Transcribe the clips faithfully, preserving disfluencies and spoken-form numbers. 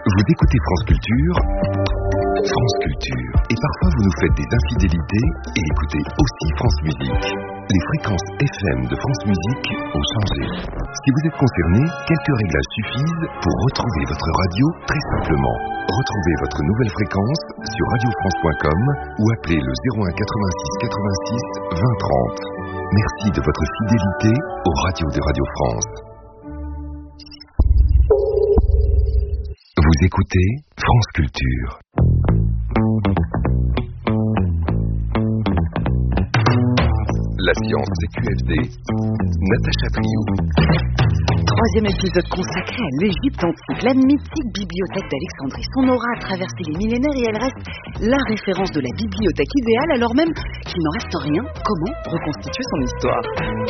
Vous écoutez France Culture, France Culture. Et parfois vous nous faites des infidélités et écoutez aussi France Musique. Les fréquences F M de France Musique ont changé. Si vous êtes concerné, quelques réglages suffisent pour retrouver votre radio très simplement. Retrouvez votre nouvelle fréquence sur radio france point com ou appelez le zéro un quatre-vingt-six quatre-vingt-six vingt trente. Merci de votre fidélité aux radios de Radio France. Vous écoutez France Culture. La science C Q F D. Natacha Triou. Troisième épisode consacré à l'Égypte antique, la mythique bibliothèque d'Alexandrie. Son aura a traversé les millénaires et elle reste la référence de la bibliothèque idéale, alors même qu'il n'en reste rien. Comment reconstituer son histoire ?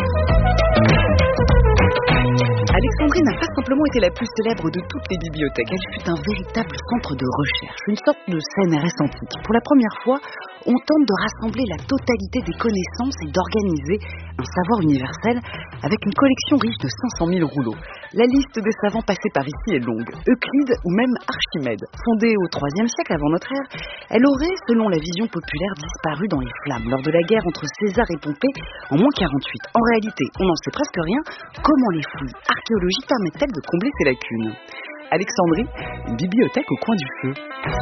Alexandrie n'a pas simplement été la plus célèbre de toutes les bibliothèques, elle fut un véritable centre de recherche, une sorte de C N R S antique. Pour la première fois, on tente de rassembler la totalité des connaissances et d'organiser un savoir universel avec une collection riche de cinq cent mille rouleaux. La liste des savants passés par ici est longue. Euclide ou même Archimède. Fondée au troisième siècle avant notre ère, elle aurait, selon la vision populaire, disparu dans les flammes lors de la guerre entre César et Pompée en moins quarante-huit. En réalité, on n'en sait presque rien. Comment les fouilles archéologiques permettent-elles de combler ces lacunes ? Alexandrie, une bibliothèque au coin du feu.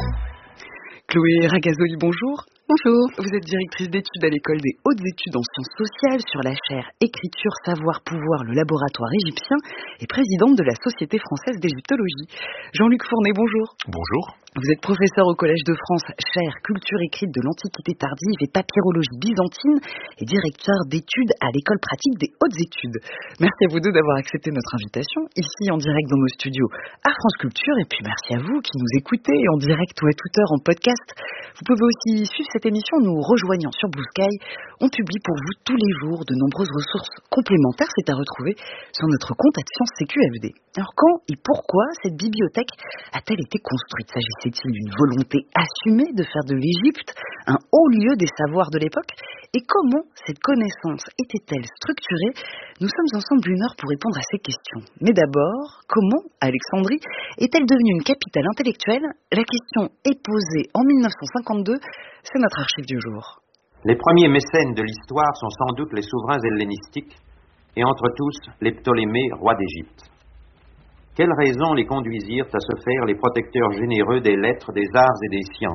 Chloé Ragazoli, bonjour. Bonjour. Vous êtes directrice d'études à l'école des hautes études en sciences sociales sur la chaire Écriture, Savoir, Pouvoir, le laboratoire égyptien et présidente de la Société française d'égyptologie. Jean-Luc Fournet, bonjour. Bonjour. Vous êtes professeur au Collège de France, chaire Culture écrite de l'Antiquité tardive et papyrologie byzantine et directeur d'études à l'école pratique des hautes études. Merci à vous deux d'avoir accepté notre invitation, ici en direct dans nos studios à France Culture, et puis merci à vous qui nous écoutez en direct ou à toute heure en podcast. Vous pouvez aussi suivre cette émission en nous rejoignant sur Blue Sky. On publie pour vous tous les jours de nombreuses ressources complémentaires. C'est à retrouver sur notre compte à Science C Q F D. Alors quand et pourquoi cette bibliothèque a-t-elle été construite ? S'agissait-il d'une volonté assumée de faire de l'Égypte un haut lieu des savoirs de l'époque ? Et comment cette connaissance était-elle structurée ? Nous sommes ensemble une heure pour répondre à ces questions. Mais d'abord, comment Alexandrie est-elle devenue une capitale intellectuelle ? La question est posée en mille neuf cent cinquante-deux. C'est notre archive du jour. Les premiers mécènes de l'histoire sont sans doute les souverains hellénistiques, et entre tous les Ptolémées, rois d'Égypte. Quelles raisons les conduisirent à se faire les protecteurs généreux des lettres, des arts et des sciences ?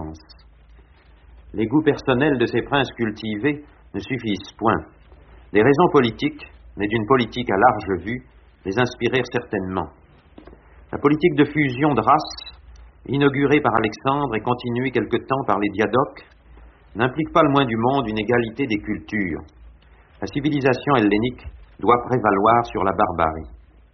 Les goûts personnels de ces princes cultivés ne suffisent point. Les raisons politiques, mais d'une politique à large vue, les inspirèrent certainement. La politique de fusion de races, inaugurée par Alexandre et continuée quelque temps par les diadoques, n'implique pas le moins du monde une égalité des cultures. La civilisation hellénique doit prévaloir sur la barbarie.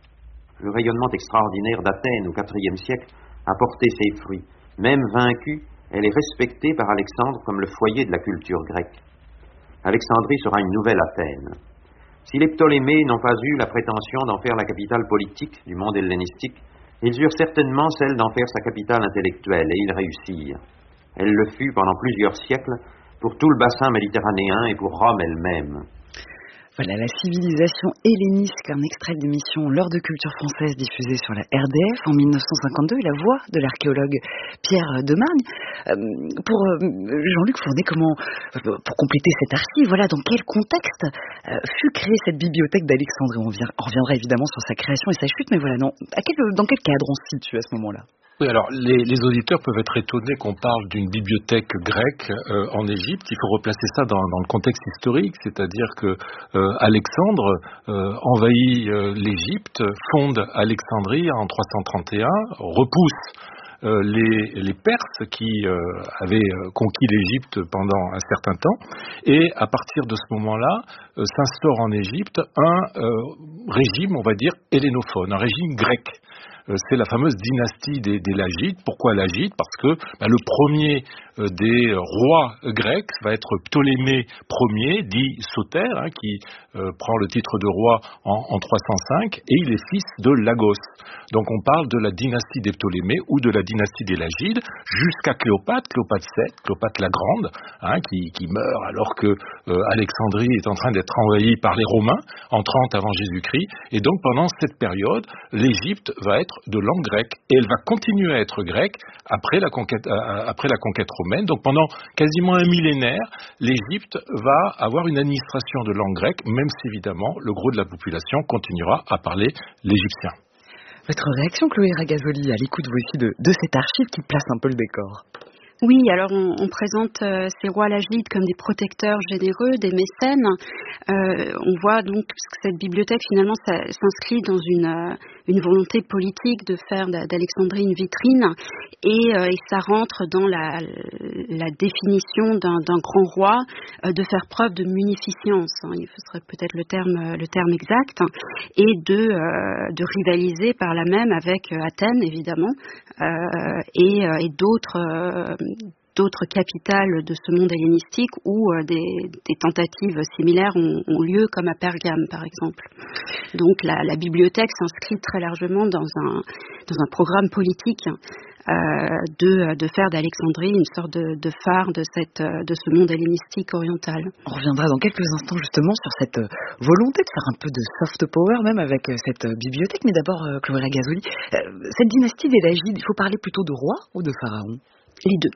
Le rayonnement extraordinaire d'Athènes au quatrième siècle a porté ses fruits. Même vaincue, elle est respectée par Alexandre comme le foyer de la culture grecque. Alexandrie sera une nouvelle Athènes. Si les Ptolémées n'ont pas eu la prétention d'en faire la capitale politique du monde hellénistique, ils eurent certainement celle d'en faire sa capitale intellectuelle, et ils réussirent. Elle le fut pendant plusieurs siècles pour tout le bassin méditerranéen et pour Rome elle-même. Voilà, la civilisation hellénistique, un extrait de l'émission L'heure de culture française diffusée sur la R D F en mille neuf cent cinquante-deux, et la voix de l'archéologue Pierre Demargne. Euh, pour euh, Jean-Luc Fournet, comment, pour compléter cette archive, voilà, dans quel contexte euh, fut créée cette bibliothèque d'Alexandrie ? On, on reviendra évidemment sur sa création et sa chute, mais voilà, non, à quel, dans quel cadre on se situe à ce moment-là ? Oui, alors les, les auditeurs peuvent être étonnés qu'on parle d'une bibliothèque grecque euh, en Égypte. Il faut replacer ça dans, dans le contexte historique, c'est-à-dire que euh, Alexandre euh, envahit euh, l'Égypte, fonde Alexandrie en trois cent trente et un, repousse Euh, les, les Perses qui euh, avaient euh, conquis l'Égypte pendant un certain temps, et à partir de ce moment-là euh, s'instaure en Égypte un euh, régime, on va dire, hellénophone, un régime grec. Euh, c'est la fameuse dynastie des, des Lagides. Pourquoi Lagides ? Parce que bah, le premier euh, des rois grecs va être Ptolémée Ier, dit Soter, hein, qui euh, prend le titre de roi en, en trois cent cinq, et il est fils de Lagos. Donc on parle de la dynastie des Ptolémées ou de la dynastie des Lagides, jusqu'à Cléopâtre, Cléopâtre sept, Cléopâtre la Grande, hein, qui, qui meurt alors que euh, Alexandrie est en train d'être envahie par les Romains en trente avant Jésus-Christ. Et donc pendant cette période, l'Égypte va va être de langue grecque. Et elle va continuer à être grecque après la conquête, euh, après la conquête romaine. Donc pendant quasiment un millénaire, l'Égypte va avoir une administration de langue grecque, même si évidemment le gros de la population continuera à parler l'égyptien. Votre réaction, Chloé Ragazoli, à l'écoute vous aussi de, de cette archive qui place un peu le décor? Oui, alors on, on présente euh, ces rois lagides comme des protecteurs généreux, des mécènes. Euh, on voit donc que cette bibliothèque finalement ça, s'inscrit dans une, euh, une volonté politique de faire d'Alexandrie une vitrine et, euh, et ça rentre dans la, la définition d'un, d'un grand roi euh, de faire preuve de munificence, hein, il serait peut-être le terme, le terme exact, et de, euh, de rivaliser par là même avec Athènes évidemment euh, et, et d'autres euh, d'autres capitales de ce monde hellénistique où euh, des, des tentatives similaires ont, ont lieu, comme à Pergame par exemple. Donc la, la bibliothèque s'inscrit très largement dans un, dans un programme politique euh, de, de faire d'Alexandrie une sorte de, de phare de, cette, de ce monde hellénistique oriental. On reviendra dans quelques instants justement sur cette volonté de faire un peu de soft power même avec cette bibliothèque, mais d'abord euh, Chloé Ragazoli, euh, cette dynastie des Lagides, il faut parler plutôt de roi ou de pharaon? Les deux.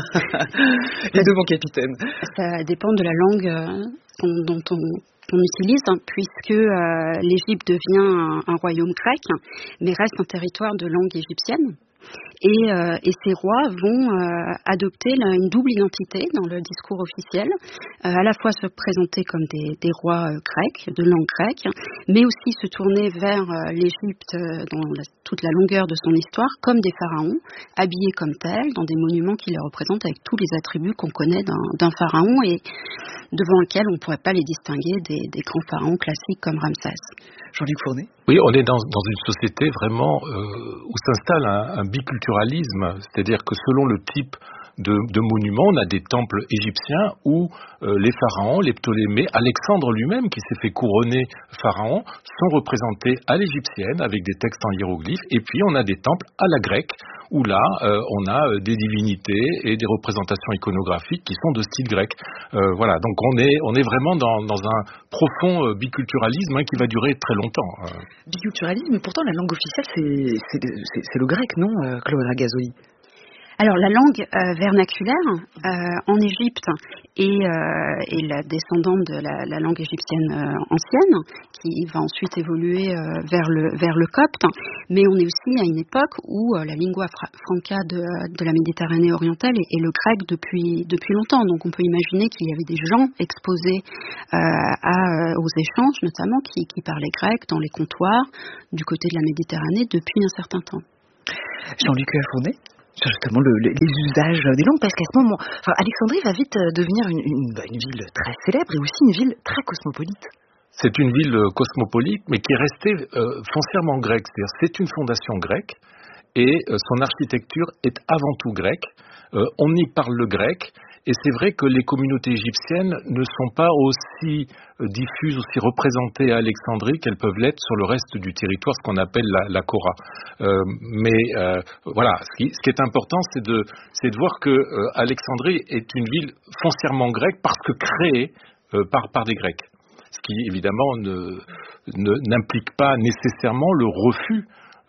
Les deux, mon capitaine. Ça dépend de la langue euh, dont on, on utilise, hein, puisque euh, l'Égypte devient un, un royaume grec, mais reste un territoire de langue égyptienne. Et, euh, et ces rois vont euh, adopter là, une double identité dans le discours officiel, euh, à la fois se présenter comme des, des rois euh, grecs, de langue grecque, mais aussi se tourner vers euh, l'Égypte euh, dans la, toute la longueur de son histoire, comme des pharaons, habillés comme tels, dans des monuments qui les représentent avec tous les attributs qu'on connaît d'un, d'un pharaon et devant lesquels on ne pourrait pas les distinguer des, des grands pharaons classiques comme Ramsès. Jean-Luc Fournet? Oui, on est dans, dans une société vraiment euh, où s'installe un, un biculturalisme, c'est-à-dire que selon le type de, de monuments, on a des temples égyptiens où euh, les pharaons, les Ptolémées, Alexandre lui-même qui s'est fait couronner pharaon, sont représentés à l'égyptienne avec des textes en hiéroglyphes, et puis on a des temples à la grecque où là, euh, on a euh, des divinités et des représentations iconographiques qui sont de style grec. Euh, voilà, donc on est, on est vraiment dans, dans un profond euh, biculturalisme hein, qui va durer très longtemps. Euh. Biculturalisme, mais pourtant la langue officielle, c'est, c'est, c'est, c'est le grec, non, euh, Chloé Ragazoli? Alors la langue euh, vernaculaire euh, en Égypte est, euh, est la descendante de la, la langue égyptienne euh, ancienne, qui va ensuite évoluer euh, vers le vers le copte. Mais on est aussi à une époque où euh, la lingua franca de, de la Méditerranée orientale est, est le grec depuis depuis longtemps. Donc on peut imaginer qu'il y avait des gens exposés euh, à, aux échanges, notamment qui, qui parlaient grec dans les comptoirs du côté de la Méditerranée depuis un certain temps. Jean-Luc Fournet? Sur justement le, le, les usages des langues, parce qu'à ce moment, enfin, Alexandrie va vite devenir une, une, une ville très célèbre et aussi une ville très cosmopolite. C'est une ville cosmopolite, mais qui est restée euh, foncièrement grecque. C'est-à-dire, c'est une fondation grecque et euh, son architecture est avant tout grecque. Euh, on y parle le grec. Et c'est vrai que les communautés égyptiennes ne sont pas aussi diffuses, aussi représentées à Alexandrie qu'elles peuvent l'être sur le reste du territoire, ce qu'on appelle la, la Kora. Euh, mais euh, voilà, ce qui, ce qui est important, c'est de, c'est de voir que euh, Alexandrie est une ville foncièrement grecque parce que créée euh, par, par des Grecs. Ce qui évidemment ne, ne, n'implique pas nécessairement le refus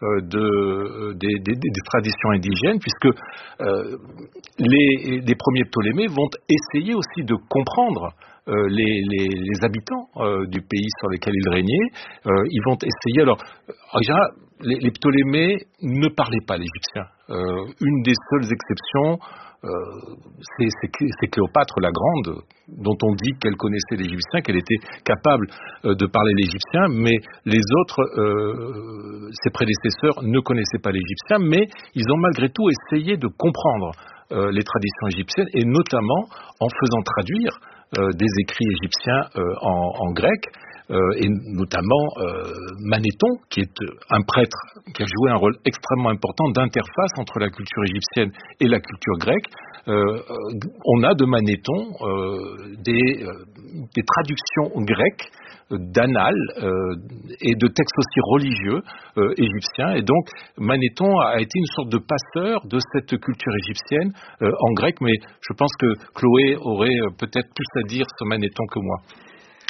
De, des, des, des traditions indigènes, puisque euh, les, les premiers Ptolémées vont essayer aussi de comprendre euh, les, les, les habitants euh, du pays sur lequel ils régnaient. Euh, ils vont essayer. Alors, en général, les, les Ptolémées ne parlaient pas l'égyptien. Euh, une des seules exceptions, Euh, c'est, c'est, c'est Cléopâtre la Grande, dont on dit qu'elle connaissait l'égyptien, qu'elle était capable euh, de parler l'égyptien, mais les autres, euh, ses prédécesseurs, ne connaissaient pas l'égyptien, mais ils ont malgré tout essayé de comprendre euh, les traditions égyptiennes, et notamment en faisant traduire euh, des écrits égyptiens euh, en, en grec, Euh, et notamment euh, Manéthon, qui est un prêtre qui a joué un rôle extrêmement important d'interface entre la culture égyptienne et la culture grecque. Euh, on a de Manéthon euh, des, euh, des traductions grecques d'annales euh, et de textes aussi religieux euh, égyptiens. Et donc, Manéthon a été une sorte de passeur de cette culture égyptienne euh, en grec, mais je pense que Chloé aurait peut-être plus à dire sur Manéthon que moi.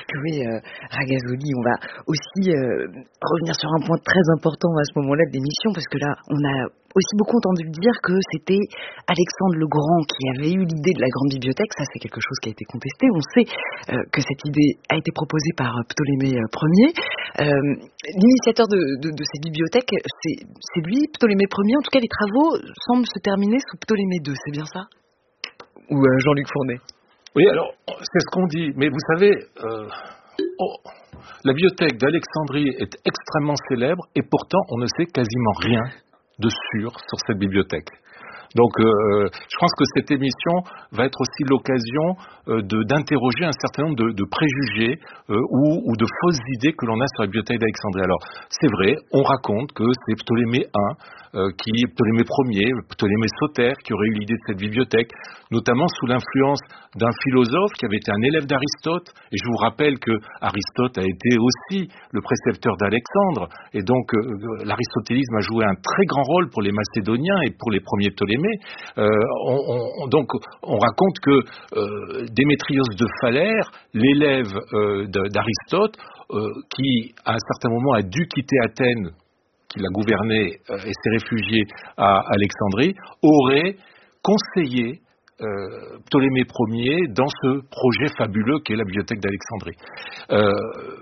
Chloé euh, Ragazoli, on va aussi euh, revenir sur un point très important à ce moment-là de l'émission, parce que là, on a aussi beaucoup entendu dire que c'était Alexandre le Grand qui avait eu l'idée de la grande bibliothèque. Ça, c'est quelque chose qui a été contesté. On sait euh, que cette idée a été proposée par Ptolémée Ier. Euh, l'initiateur de, de, de cette bibliothèque, c'est, c'est lui, Ptolémée Ier. En tout cas, les travaux semblent se terminer sous Ptolémée deux, c'est bien ça? Ou euh, Jean-Luc Fournet? Oui, alors, c'est ce qu'on dit. Mais vous savez, euh, oh, la bibliothèque d'Alexandrie est extrêmement célèbre et pourtant, on ne sait quasiment rien de sûr sur cette bibliothèque. Donc, euh, je pense que cette émission va être aussi l'occasion euh, de, d'interroger un certain nombre de, de préjugés euh, ou, ou de fausses idées que l'on a sur la bibliothèque d'Alexandrie. Alors, c'est vrai, on raconte que c'est Ptolémée I, euh, qui, Ptolémée Ier, Ptolémée Soter, qui aurait eu l'idée de cette bibliothèque, notamment sous l'influence d'un philosophe qui avait été un élève d'Aristote. Et je vous rappelle que Aristote a été aussi le précepteur d'Alexandre. Et donc, euh, l'aristotélisme a joué un très grand rôle pour les Macédoniens et pour les premiers Ptolémées. Euh, on, on, donc, on raconte que euh, Démétrios de Phalère, l'élève euh, d'Aristote, euh, qui à un certain moment a dû quitter Athènes, qu'il a gouverné euh, et s'est réfugié à Alexandrie, aurait conseillé euh, Ptolémée Ier dans ce projet fabuleux qu'est la bibliothèque d'Alexandrie. Euh,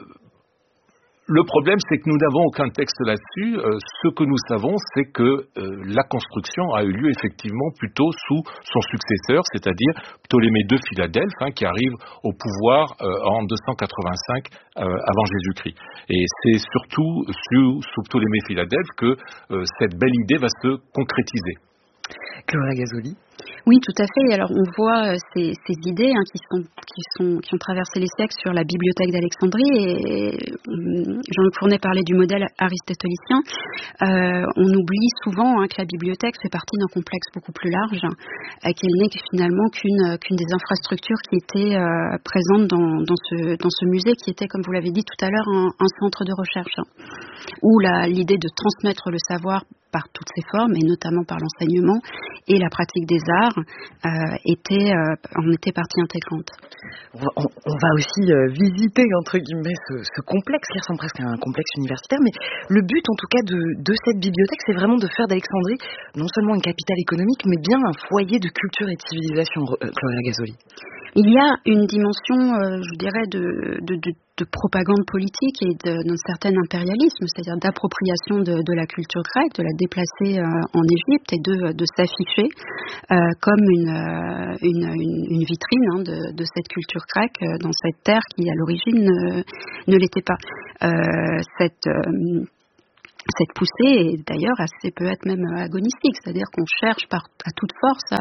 Le problème, c'est que nous n'avons aucun texte là-dessus. Euh, ce que nous savons, c'est que euh, la construction a eu lieu effectivement plutôt sous son successeur, c'est-à-dire Ptolémée deux Philadelphe, hein, qui arrive au pouvoir euh, en deux cent quatre-vingt-cinq euh, avant Jésus-Christ. Et c'est surtout sous, sous Ptolémée Philadelphe que euh, cette belle idée va se concrétiser. Chloé Ragazoli. Oui, tout à fait. Alors, on voit ces, ces idées hein, qui, sont, qui, sont, qui ont traversé les siècles sur la bibliothèque d'Alexandrie. Et Jean-Luc Fournet parlait du modèle aristotélicien. Euh, on oublie souvent hein, que la bibliothèque fait partie d'un complexe beaucoup plus large, euh, qu'elle n'est finalement qu'une, qu'une des infrastructures qui étaient euh, présentes dans, dans, ce, dans ce musée, qui était, comme vous l'avez dit tout à l'heure, un, un centre de recherche, hein, où la, l'idée de transmettre le savoir par toutes ses formes, et notamment par l'enseignement et la pratique des arts, euh, était, euh, en était partie intégrante. On va, on, on va aussi euh, visiter, entre guillemets, ce, ce complexe, qui ressemble presque à un complexe universitaire, mais le but, en tout cas, de, de cette bibliothèque, c'est vraiment de faire d'Alexandrie non seulement une capitale économique, mais bien un foyer de culture et de civilisation, euh, Chloé Ragazoli. Il y a une dimension, euh, je dirais, de, de, de, de propagande politique et de, d'un certain impérialisme, c'est-à-dire d'appropriation de, de la culture grecque, de la déplacer euh, en Égypte et de, de s'afficher euh, comme une, euh, une, une, une vitrine hein, de, de cette culture grecque euh, dans cette terre qui, à l'origine, ne, ne l'était pas. Euh, cette... Euh, Cette poussée est d'ailleurs assez peut être même agonistique, c'est-à-dire qu'on cherche par, à toute force à,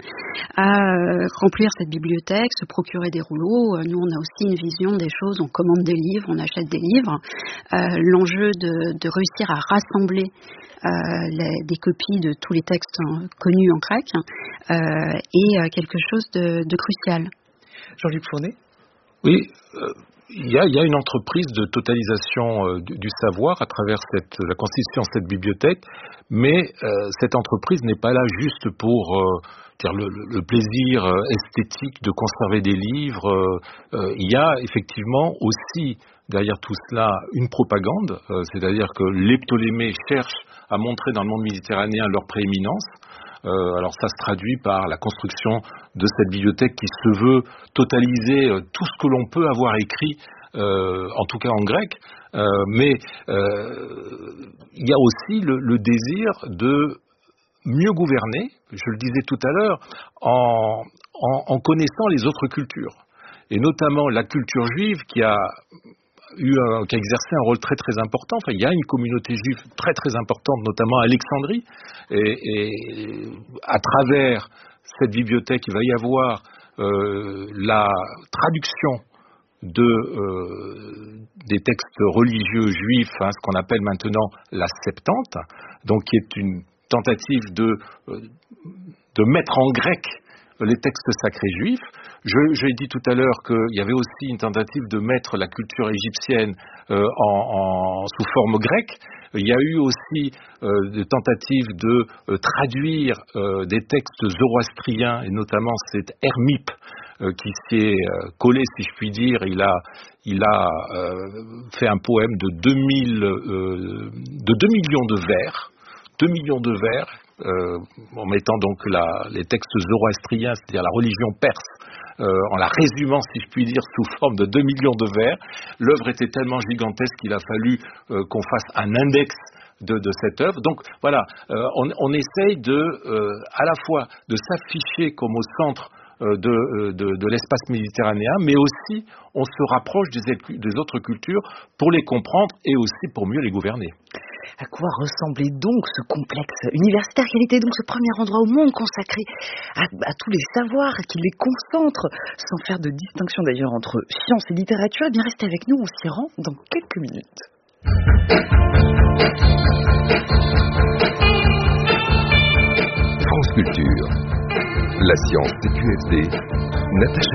à remplir cette bibliothèque, se procurer des rouleaux. Nous, on a aussi une vision des choses, on commande des livres, on achète des livres. Euh, l'enjeu de, de réussir à rassembler euh, les, des copies de tous les textes hein, connus en grec euh, est quelque chose de, de crucial. Jean-Luc Fournet ? Oui. Euh... Il y, a, il y a une entreprise de totalisation euh, du, du savoir à travers cette, la constitution de cette bibliothèque, mais euh, cette entreprise n'est pas là juste pour euh, dire le, le plaisir euh, esthétique de conserver des livres. Euh, euh, il y a effectivement aussi derrière tout cela une propagande, euh, c'est-à-dire que les Ptolémées cherchent à montrer dans le monde méditerranéen leur prééminence. Euh, alors ça se traduit par la construction de cette bibliothèque qui se veut totaliser euh, tout ce que l'on peut avoir écrit, euh, en tout cas en grec, euh, mais euh, il y a aussi le, le désir de mieux gouverner, je le disais tout à l'heure, en, en, en connaissant les autres cultures, et notamment la culture juive qui a eu un, qui a exercé un rôle très très important. Enfin, il y a une communauté juive très très importante, notamment à Alexandrie, et, et à travers cette bibliothèque, il va y avoir euh, la traduction de euh, des textes religieux juifs, hein, ce qu'on appelle maintenant la Septante, donc qui est une tentative de euh, de mettre en grec les textes sacrés juifs. Je, j'ai dit tout à l'heure qu'il y avait aussi une tentative de mettre la culture égyptienne euh, en, en, sous forme grecque. Il y a eu aussi euh, des tentatives de euh, traduire euh, des textes zoroastriens, et notamment cet Hermippe, euh, qui s'y est euh, collé, si je puis dire. Il a, il a euh, fait un poème de deux mille, euh, de deux millions de vers, deux millions de vers, euh, en mettant donc la, les textes zoroastriens, c'est-à-dire la religion perse, euh, en la résumant, si je puis dire, sous forme de deux millions de vers. L'œuvre était tellement gigantesque qu'il a fallu euh, qu'on fasse un index De, de cette œuvre. Donc voilà, euh, on, on essaye de, euh, à la fois de s'afficher comme au centre euh, de, de, de l'espace méditerranéen, mais aussi on se rapproche des, des autres cultures pour les comprendre et aussi pour mieux les gouverner. À quoi ressemblait donc ce complexe universitaire? Quel était donc ce premier endroit au monde consacré à, à tous les savoirs, qui les concentre, sans faire de distinction d'ailleurs entre science et littérature? Eh bien, restez avec nous, on s'y rend dans quelques minutes. France Culture, la science C Q F D, Natacha